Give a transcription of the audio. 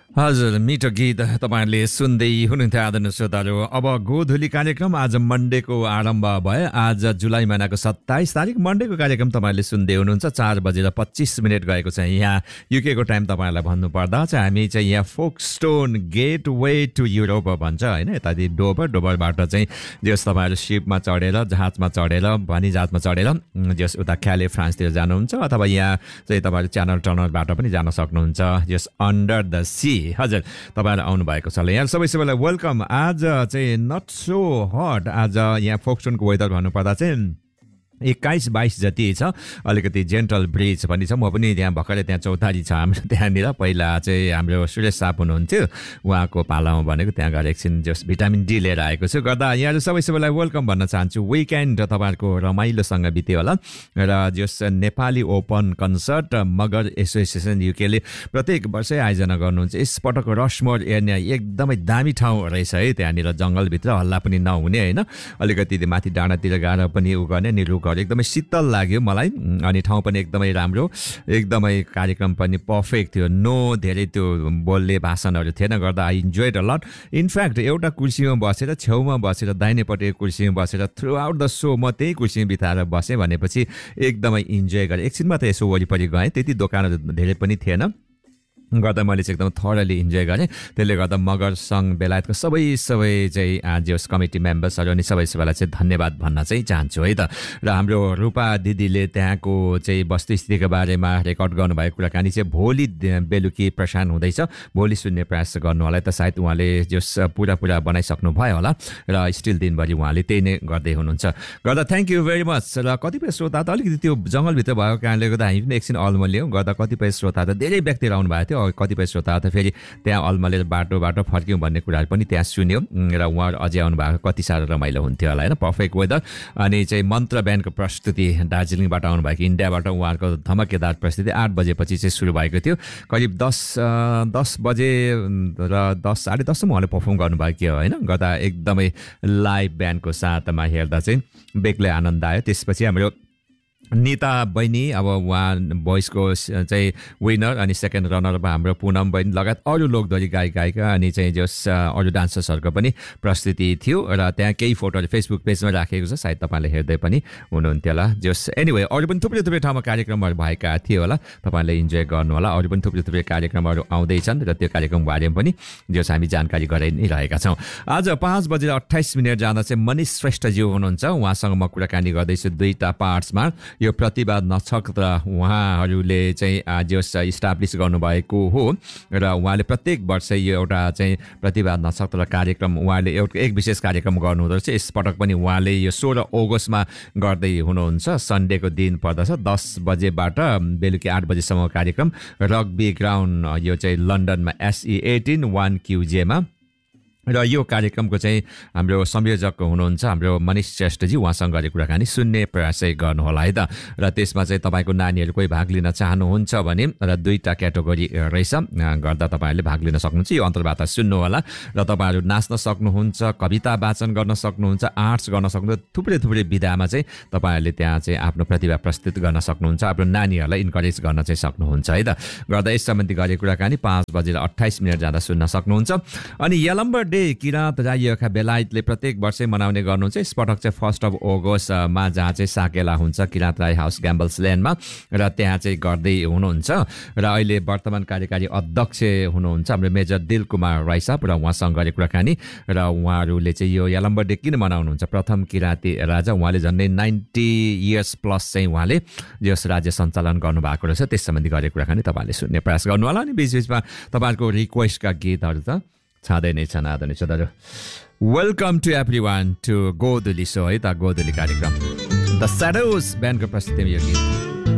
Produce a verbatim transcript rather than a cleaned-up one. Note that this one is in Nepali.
हजुर मिठो गीत तपाईहरुले सुन्दै हुनुहुन्थ्यो आदरणीय श्रोताहरु। अब गोधुली कार्यक्रम आज मन्डेको आरम्भ भयो। आज जुलाई महिनाको सत्ताइस तारिक मन्डेको कार्यक्रम तपाईहरुले सुन्दै हुनुहुन्छ। चार बजेर पच्चीस मिनेट गएको छ यहाँ युके को टाइम तपाईहरुलाई भन्नुपर्दा चाहिँ हामी चाहिँ यहाँ फोकस्टोन गेटवे टु युरोप भन्छ हैन, यतादि डोबर डोबरबाट चाहिँ जस तपाईहरु शिपमा चढेर जहाजमा चढेर भनी जहाजमा चढेर जस उता क्याले फ्रान्सतिर जानुहुन्छ अथवा यहाँ चाहिँ तपाईहरु च्यानल टनलबाट पनि जान सक्नुहुन्छ जस अन्डर द सी। हजुर तपाईहरु आउनु भएको छ ल यहाँ सबै सबैलाई वेलकम। आज चाहिँ नट सो हट, आज यहाँ फोकस्टोनको वेदर भन्नुपर्दा चाहिँ एक्काइस बाइस जति छ, अलिकति जेन्टल ब्रिज पनि छ। म पनि त्यहाँ भर्खरै त्यहाँ चौतारी छ हाम्रो त्यहाँनिर। पहिला चाहिँ हाम्रो सुरेश साप हुनुहुन्थ्यो, उहाँको पालामा भनेको त्यहाँ गएर एकछिन जस भिटामिन डी लिएर आएको छु। गर्दा यहाँहरू सबै सबैलाई वेलकम भन्न चाहन्छु। विकेन्ड तपाईँहरूको रमाइलोसँग बित्यो होला र जस Nepali open concert Magar association युकेले प्रत्येक वर्षै आयोजना गर्नुहुन्छ। यसपटक रसमोर एरिया एकदमै दामी ठाउँ रहेछ है, त्यहाँनिर जङ्गलभित्र हल्ला पनि नहुने होइन, अलिकति माथि डाँडातिर गएर पनि उ गर्ने नि रुख एकदमै शीतल लाग्यो मलाई अनि ठाउँ पनि एकदमै राम्रो, एकदमै कार्यक्रम पनि पर्फेक्ट थियो। नो धेरै त्यो बोल्ने भाषणहरू थिएन, गर्दा I enjoyed a lot. In fact एउटा कुर्सीमा बसेर छेउमा बसेर दाहिनेपट्टि कुर्सीमा बसेर थ्रु आउट द सो म त्यही कुर्सीमा बिताएर बसेँ भनेपछि एकदमै इन्जोय गरेँ। एकछिन मात्रै यसो वरिपरि गएँ, त्यति दोकानहरू धेरै पनि थिएन, गर्दा मैले चाहिँ एकदम थोरली इन्जोय गरेँ। त्यसले गर्दा मगर सङ्घ बेलायतको सबै सबै चाहिँ जस कमिटी मेम्बर्सहरू अनि सबै सबैलाई चाहिँ धन्यवाद भन्न चाहिँ चाहन्छु है त। र हाम्रो रूपा दिदीले त्यहाँको चाहिँ वस्तुस्थितिको बारेमा रेकर्ड गर्नुभएको कुराकानी चाहिँ भोलि बेलुकी प्रसारण हुँदैछ, भोलि सुन्ने प्रयास गर्नु होला। त सायद उहाँले जस पुरा पुरा बनाइसक्नु भयो होला र स्टिल दिनभरि उहाँले त्यही नै गर्दै हुनुहुन्छ। गर्दा थ्याङ्क यू भेरी मच। र कतिपय श्रोता त अलिकति त्यो जङ्गलभित्र भएको कारणले गर्दा हामी पनि एकछिन अल्मलियौँ, गर्दा कतिपय श्रोता त धेरै व्यक्तिहरू आउनु भएको थियो, कतिपय श्रोता त फेरि त्यहाँ अल्मलेर बाटो बाटो फर्क्यौँ भन्ने कुराहरू पनि त्यहाँ सुन्यौँ र उहाँहरू अझै आउनु भएको कति साह्रो रमाइलो हुन्थ्यो होला होइन, पर्फेक्ट वेदर। अनि चाहिँ मन्त्र ब्यान्डको प्रस्तुति दार्जिलिङबाट आउनुभएको इन्डियाबाट उहाँहरूको धमकेदार प्रस्तुति आठ बजेपछि चाहिँ सुरु भएको थियो। करिब दस दस बजे र दस साढे दससम्म उहाँले पर्फर्म गर्नुभएको थियो होइन, गर्दा एकदमै लाइभ ब्यान्डको साथमा हेर्दा चाहिँ बेग्लै आनन्द आयो। त्यसपछि हाम्रो निता बहिनी अब उहाँ भोइसको चाहिँ विनर अनि सेकेन्ड रनर अप हाम्रो पुनम बहिनी लगायत अरू लोकदोरी गायक गायिका अनि चाहिँ जस अरू डान्सर्सहरूको पनि प्रस्तुति थियो र त्यहाँ केही फोटोहरू फेसबुक पेजमा राखेको छ, सायद तपाईँले हेर्दै पनि हुनुहुन्थ्यो होला। जस एनिवे अरू पनि थुप्रै थुप्रै ठाउँमा कार्यक्रमहरू भएका थियो होला, तपाईँले इन्जोय गर्नु होला। अरू पनि थुप्रै थुप्रै कार्यक्रमहरू आउँदैछन् र त्यो कार्यक्रम बारेमा पनि जस हामी जानकारी गराइ नै रहेका छौँ। आज पाँच बजेर अट्ठाइस मिनट जाँदा चाहिँ मनिष श्रेष्ठज्यू हुनुहुन्छ, उहाँसँग म कुराकानी गर्दैछु दुईवटा पार्ट्समा। यो प्रतिभा नक्षत्र उहाँहरूले चाहिँ जस इस्टाब्लिस गर्नुभएको हो र उहाँले प्रत्येक वर्ष यो एउटा चाहिँ प्रतिभा नक्षत्र कार्यक्रम उहाँले एउटा एक विशेष कार्यक्रम गर्नुहुँदो रहेछ। यसपटक पनि उहाँले यो सोह्र अगस्तमा गर्दै हुनुहुन्छ, सन्डेको दिन पर्दछ। दस बजेबाट बेलुकी आठ बजेसम्म कार्यक्रम रग्बी ग्राउन्ड यो चाहिँ लन्डनमा एसई एटिन वान क्युजेमा र यो कार्यक्रमको चाहिँ हाम्रो संयोजक हुनुहुन्छ हाम्रो मनिष श्रेष्ठजी, उहाँसँग गरेको कुराकानी सुन्ने प्रयास गर्नुहोला है त। र त्यसमा चाहिँ तपाईँको नानीहरू कोही भाग लिन चाहनुहुन्छ भने र दुईवटा क्याटेगोरी रहेछ, गर्दा तपाईँहरूले भाग लिन सक्नुहुन्छ। यो अन्तर्वार्ता सुन्नुहोला र तपाईँहरू नाच्न सक्नुहुन्छ, कविता वाचन गर्न सक्नुहुन्छ, आर्ट्स गर्न सक्नुहुन्छ, थुप्रै थुप्रै विधामा चाहिँ तपाईँहरूले त्यहाँ चाहिँ आफ्नो प्रतिभा प्रस्तुत गर्न सक्नुहुन्छ, आफ्नो नानीहरूलाई इन्करेज गर्न चाहिँ सक्नुहुन्छ है त। गर्दा यस सम्बन्धी गरेको कुराकानी पाँच बजेर अट्ठाइस मिनट जाँदा सुन्न सक्नुहुन्छ। अनि यलम्बर डे किराँत राईका बेलायतले प्रत्येक वर्षै मनाउने गर्नुहुन्छ। यसपटक चाहिँ फर्स्ट अफ अगस्तमा जहाँ चाहिँ साकेला हुन्छ किराँत राई हाउस ग्याम्बल्स ल्यान्डमा र त्यहाँ चाहिँ गर्दै हुनुहुन्छ। र अहिले वर्तमान कार्यकारी अध्यक्ष हुनुहुन्छ हाम्रो मेजर दिल कुमार राई साहब र उहाँसँग गरेको कुराकानी र उहाँहरूले चाहिँ यो यलम्बर डे किन मनाउनुहुन्छ, प्रथम किराँती राजा उहाँले झन्डै नाइन्टी इयर्स प्लस चाहिँ उहाँले यस राज्य सञ्चालन गर्नुभएको रहेछ, त्यस सम्बन्धी गरेको कुराकानी तपाईँले सुन्ने प्रयास गर्नु होला। अनि बिचबिचमा तपाईँहरूको रिक्वेस्टका गीतहरू त छँदै नै छन् आदरणीय श्रोताहरू। Welcome to everyone to गोधुली so है त, गोधुली कार्यक्रम द स्याडोज ब्यान्डको प्रस्तुतिमा यो गीत।